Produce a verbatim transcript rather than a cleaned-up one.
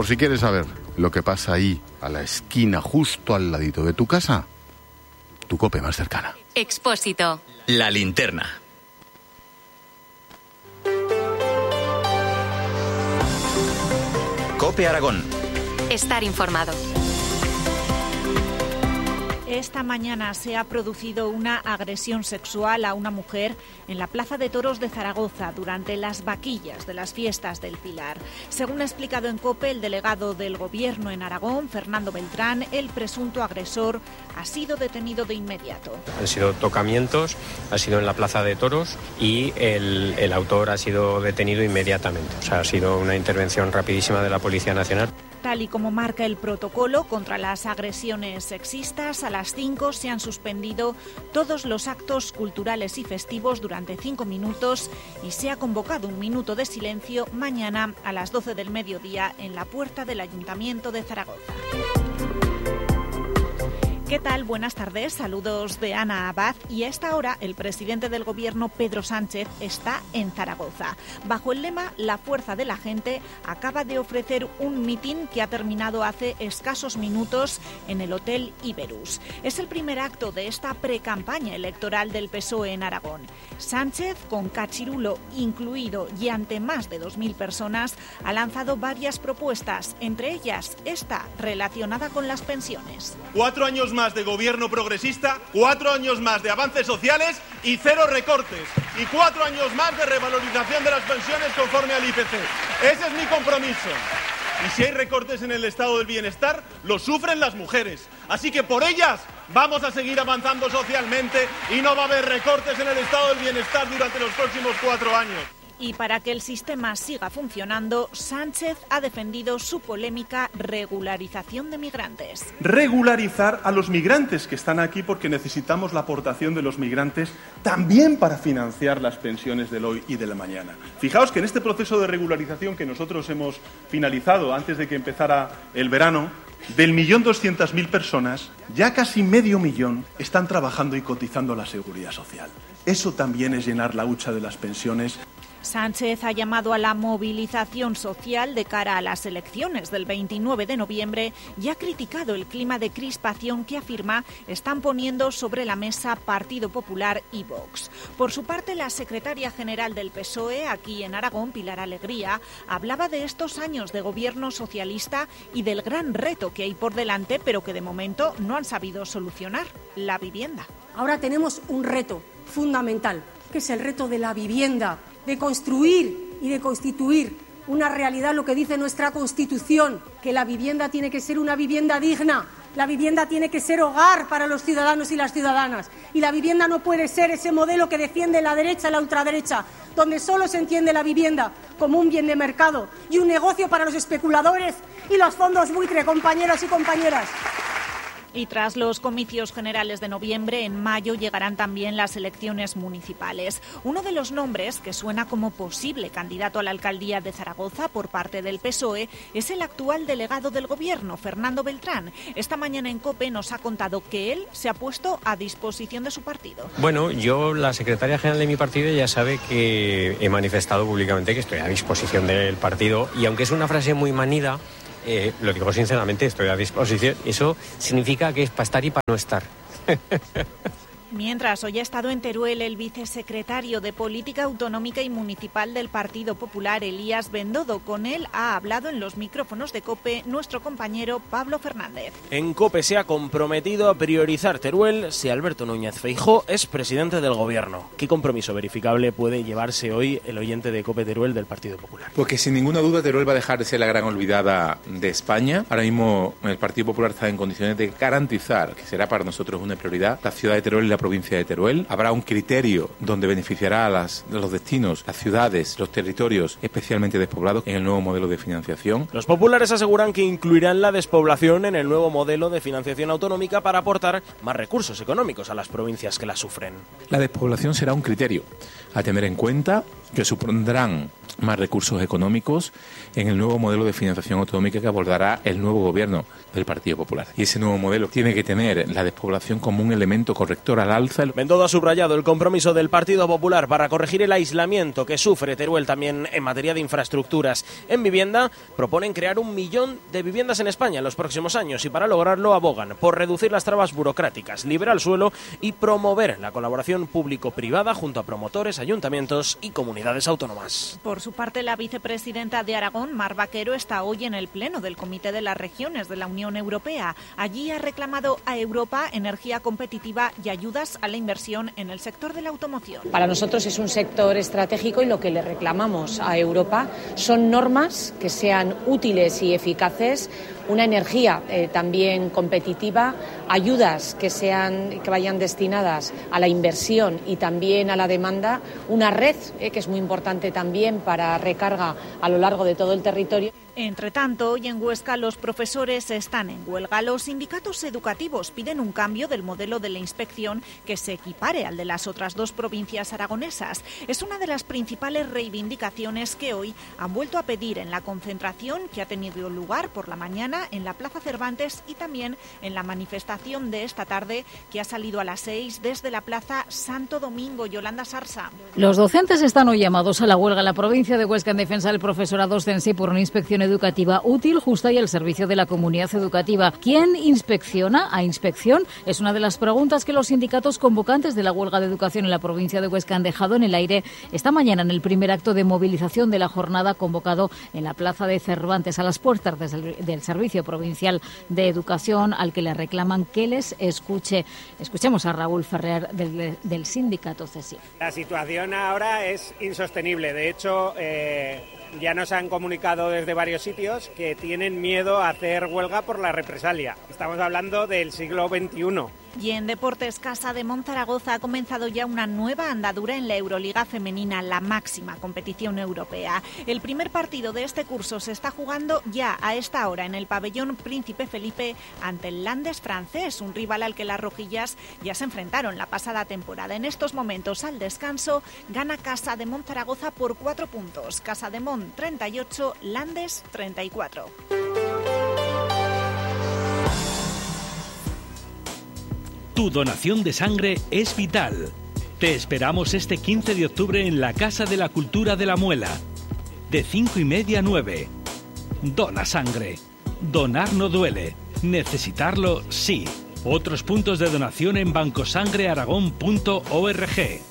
Por si quieres saber lo que pasa ahí, a la esquina, justo al ladito de tu casa, tu COPE más cercana. Expósito. La linterna. COPE Aragón. Estar informado. Esta mañana se ha producido una agresión sexual a una mujer en la Plaza de Toros de Zaragoza durante las vaquillas de las fiestas del Pilar. Según ha explicado en COPE el delegado del Gobierno en Aragón, Fernando Beltrán, el presunto agresor ha sido detenido de inmediato. Han sido tocamientos, ha sido en la Plaza de Toros y el, el autor ha sido detenido inmediatamente. O sea, ha sido una intervención rapidísima de la Policía Nacional. Tal y como marca el protocolo contra las agresiones sexistas, a las cinco se han suspendido todos los actos culturales y festivos durante cinco minutos y se ha convocado un minuto de silencio mañana a las doce del mediodía en la puerta del Ayuntamiento de Zaragoza. ¿Qué tal? Buenas tardes, saludos de Ana Abad y a esta hora el presidente del Gobierno, Pedro Sánchez, está en Zaragoza. Bajo el lema La fuerza de la gente, acaba de ofrecer un mitin que ha terminado hace escasos minutos en el Hotel Iberus. Es el primer acto de esta precampaña electoral del P S O E en Aragón. Sánchez, con cachirulo incluido y ante más de dos mil personas, ha lanzado varias propuestas, entre ellas esta relacionada con las pensiones. Cuatro años más de gobierno progresista, cuatro años más de avances sociales y cero recortes. Y cuatro años más de revalorización de las pensiones conforme al I P C. Ese es mi compromiso. Y si hay recortes en el estado del bienestar, los sufren las mujeres. Así que por ellas vamos a seguir avanzando socialmente y no va a haber recortes en el estado del bienestar durante los próximos cuatro años. Y para que el sistema siga funcionando, Sánchez ha defendido su polémica regularización de migrantes. Regularizar a los migrantes que están aquí porque necesitamos la aportación de los migrantes también para financiar las pensiones del hoy y del mañana. Fijaos que en este proceso de regularización que nosotros hemos finalizado antes de que empezara el verano, del millón doscientas mil personas, ya casi medio millón están trabajando y cotizando a la Seguridad Social. Eso también es llenar la hucha de las pensiones. Sánchez ha llamado a la movilización social de cara a las elecciones del veintinueve de noviembre y ha criticado el clima de crispación que afirma están poniendo sobre la mesa Partido Popular y Vox. Por su parte, la secretaria general del P S O E aquí en Aragón, Pilar Alegría, hablaba de estos años de gobierno socialista y del gran reto que hay por delante, pero que de momento no han sabido solucionar: la vivienda. Ahora tenemos un reto fundamental, que es el reto de la vivienda, de construir y de constituir una realidad, lo que dice nuestra Constitución, que la vivienda tiene que ser una vivienda digna, la vivienda tiene que ser hogar para los ciudadanos y las ciudadanas, y la vivienda no puede ser ese modelo que defiende la derecha y la ultraderecha, donde solo se entiende la vivienda como un bien de mercado y un negocio para los especuladores y los fondos buitre, compañeros y compañeras. Y tras los comicios generales de noviembre, en mayo llegarán también las elecciones municipales. Uno de los nombres que suena como posible candidato a la alcaldía de Zaragoza por parte del P S O E es el actual delegado del Gobierno, Fernando Beltrán. Esta mañana en COPE nos ha contado que él se ha puesto a disposición de su partido. Bueno, yo, la secretaria general de mi partido, ya sabe que he manifestado públicamente que estoy a disposición del partido, y aunque es una frase muy manida, Eh, lo digo sinceramente, estoy a disposición. Eso significa que es para estar y para no estar. Mientras, hoy ha estado en Teruel el vicesecretario de Política Autonómica y Municipal del Partido Popular, Elías Bendodo. Con él ha hablado en los micrófonos de COPE nuestro compañero Pablo Fernández. En COPE se ha comprometido a priorizar Teruel si Alberto Núñez Feijóo es presidente del Gobierno. ¿Qué compromiso verificable puede llevarse hoy el oyente de COPE Teruel del Partido Popular? Porque sin ninguna duda Teruel va a dejar de ser la gran olvidada de España. Ahora mismo el Partido Popular está en condiciones de garantizar que será para nosotros una prioridad la ciudad de Teruel y la provincia de Teruel. Habrá un criterio donde beneficiará a, las, a los destinos, las ciudades, los territorios especialmente despoblados en el nuevo modelo de financiación. Los populares aseguran que incluirán la despoblación en el nuevo modelo de financiación autonómica para aportar más recursos económicos a las provincias que la sufren. La despoblación será un criterio a tener en cuenta, que supondrán más recursos económicos en el nuevo modelo de financiación autonómica que abordará el nuevo gobierno del Partido Popular. Y ese nuevo modelo tiene que tener la despoblación como un elemento corrector al alza. Bendodo ha subrayado el compromiso del Partido Popular para corregir el aislamiento que sufre Teruel también en materia de infraestructuras. En vivienda proponen crear un millón de viviendas en España en los próximos años y para lograrlo abogan por reducir las trabas burocráticas, liberar el suelo y promover la colaboración público-privada junto a promotores, ayuntamientos y comunidades autónomas. Por su parte, la vicepresidenta de Aragón, Mar Vaquero, está hoy en el Pleno del Comité de las Regiones de la Unión Europea. Allí ha reclamado a Europa energía competitiva y ayudas a la inversión en el sector de la automoción. Para nosotros es un sector estratégico y lo que le reclamamos a Europa son normas que sean útiles y eficaces, una energía eh, también competitiva, ayudas que sean que vayan destinadas a la inversión y también a la demanda, una red eh, que es muy importante también para recarga a lo largo de todo el territorio. Entre tanto, hoy en Huesca los profesores están en huelga. Los sindicatos educativos piden un cambio del modelo de la inspección que se equipare al de las otras dos provincias aragonesas. Es una de las principales reivindicaciones que hoy han vuelto a pedir en la concentración que ha tenido lugar por la mañana en la Plaza Cervantes y también en la manifestación de esta tarde que ha salido a las seis desde la Plaza Santo Domingo. Yolanda Sarsa. Los docentes están hoy llamados a la huelga en la provincia de Huesca en defensa del profesorado ostense por una inspección educativa útil, justa y al servicio de la comunidad educativa. ¿Quién inspecciona a inspección? Es una de las preguntas que los sindicatos convocantes de la huelga de educación en la provincia de Huesca han dejado en el aire esta mañana en el primer acto de movilización de la jornada convocado en la Plaza de Cervantes a las puertas del Servicio Provincial de Educación al que le reclaman que les escuche. Escuchemos a Raúl Ferrer del, del sindicato CESIF. La situación ahora es insostenible. De hecho, eh, ya nos han comunicado desde varios sitios que tienen miedo a hacer huelga por la represalia. Estamos hablando del siglo veintiuno. Y en Deportes, Casa de Monzaragoza ha comenzado ya una nueva andadura en la Euroliga Femenina, la máxima competición europea. El primer partido de este curso se está jugando ya a esta hora en el pabellón Príncipe Felipe ante el Landes francés, un rival al que las rojillas ya se enfrentaron la pasada temporada. En estos momentos, al descanso, gana Casa de Monzaragoza por cuatro puntos. Casa de Mon treinta y ocho, Landes treinta y cuatro. Tu donación de sangre es vital. Te esperamos este quince de octubre en la Casa de la Cultura de la Muela. De cinco y media a nueve. Dona sangre. Donar no duele. Necesitarlo sí. Otros puntos de donación en bancosangrearagón punto org.